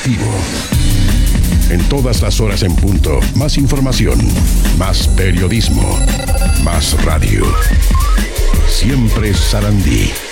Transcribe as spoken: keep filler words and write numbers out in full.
interactivo. En todas las horas en punto, más información, más periodismo, más radio. Siempre Sarandí.